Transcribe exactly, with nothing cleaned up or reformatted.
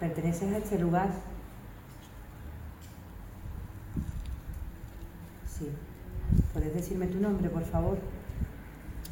¿Perteneces a este lugar? Sí. ¿Puedes decirme tu nombre, por favor?